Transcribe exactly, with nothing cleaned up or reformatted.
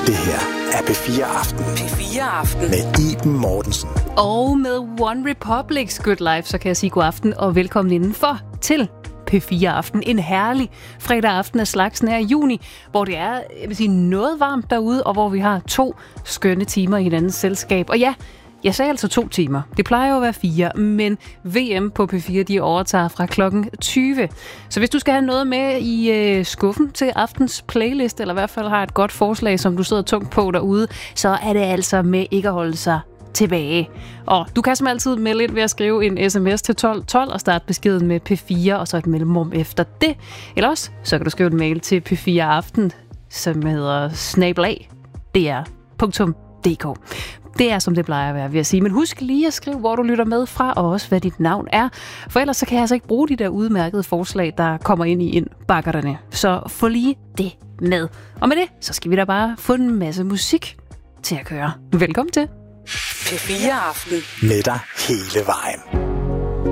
Det her er P fire Aften. P fire Aften. Med Iben Mortensen. Og med One Republic's Good Life, så kan jeg sige god aften og velkommen indenfor til P fire Aften. En herlig fredag aften af slagsen her i juni, hvor det er, jeg vil sige, noget varmt derude, og hvor vi har to skønne timer i hinandens selskab. Og ja, jeg sagde altså to timer. Det plejer jo at være fire, men V M på P fire, de overtager fra klokken tyve. Så hvis du skal have noget med i øh, skuffen til aftens playlist, eller i hvert fald har et godt forslag, som du sidder tungt på derude, så er det altså med ikke at holde sig tilbage. Og du kan som altid melde ind ved at skrive en sms til tolv tolv og starte beskeden med P fire, og så et mellemrum efter det. Eller også, så kan du skrive en mail til P fire Aften, som hedder snabel-a d r punktum d k. Det er, som det plejer at være, vil jeg sige. Men husk lige at skrive, hvor du lytter med fra, og også, hvad dit navn er. For ellers så kan jeg altså ikke bruge de der udmærkede forslag, der kommer ind i indbakkerne. Så få lige det med. Og med det, så skal vi da bare få en masse musik til at køre. Velkommen til P fire Aften. Med dig hele vejen.